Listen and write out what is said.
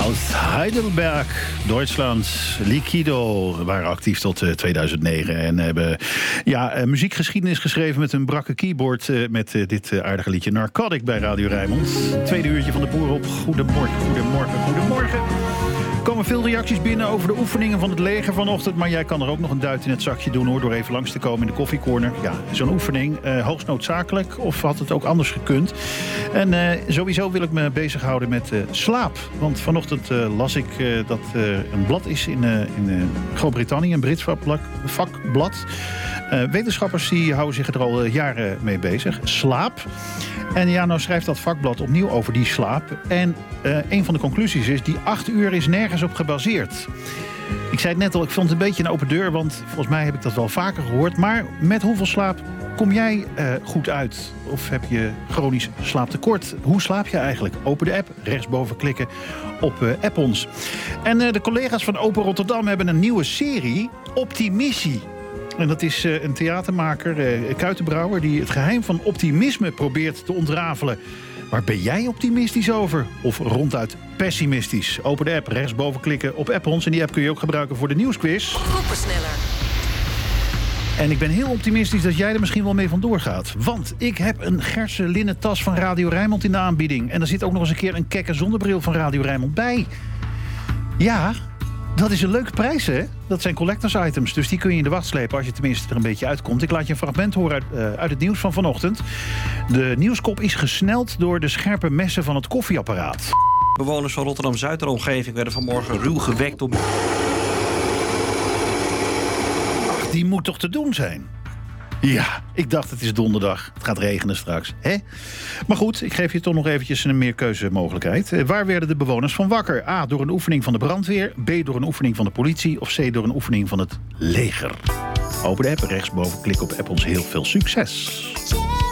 Aus Heidelberg, Duitsland, Liquido waren actief tot 2009 en hebben muziekgeschiedenis geschreven met een brakke keyboard met dit aardige liedje Narcotic bij Radio Rijnmond. Tweede uurtje van de boer op. Goedemorgen. Er komen veel reacties binnen over de oefeningen van het leger vanochtend, maar jij kan er ook nog een duit in het zakje doen hoor, door even langs te komen in de koffiecorner. Ja, zo'n oefening, hoogst noodzakelijk, of had het ook anders gekund? En sowieso wil ik me bezighouden met slaap. Want vanochtend las ik dat een blad is in Groot-Brittannië, een Brits vakblad. Wetenschappers die houden zich er al jaren mee bezig. Slaap. En ja, nou schrijft dat vakblad opnieuw over die slaap. En een van de conclusies is, die 8 uur is nergens op gebaseerd. Ik zei het net al, ik vond het een beetje een open deur, want volgens mij heb ik dat wel vaker gehoord. Maar met hoeveel slaap kom jij goed uit? Of heb je chronisch slaaptekort? Hoe slaap je eigenlijk? Open de app, rechtsboven klikken op App ons. En de collega's van Open Rotterdam hebben een nieuwe serie, Optimissie. En dat is een theatermaker, Kuitenbrouwer, die het geheim van optimisme probeert te ontrafelen. Waar ben jij optimistisch over? Of ronduit pessimistisch? Open de app, rechtsboven klikken op App ons. En die app kun je ook gebruiken voor de nieuwsquiz. Groepensneller. En ik ben heel optimistisch dat jij er misschien wel mee vandoor gaat. Want ik heb een Gerse linnen tas van Radio Rijnmond in de aanbieding. En er zit ook nog eens een keer een kekke zonnebril van Radio Rijnmond bij. Ja, dat is een leuke prijs, hè? Dat zijn collectors items, dus die kun je in de wacht slepen als je tenminste er een beetje uitkomt. Ik laat je een fragment horen uit het nieuws van vanochtend. De nieuwskop is gesneld door de scherpe messen van het koffieapparaat. Bewoners van Rotterdam-Zuid en omgeving werden vanmorgen ruw gewekt op... Ach, die moet toch te doen zijn? Ja, ik dacht het is donderdag. Het gaat regenen straks, hè? Maar goed, ik geef je toch nog eventjes een meerkeuzemogelijkheid. Waar werden de bewoners van wakker? A, door een oefening van de brandweer. B, door een oefening van de politie. Of C, door een oefening van het leger. Open de app, rechtsboven, klik op app ons. Heel veel succes.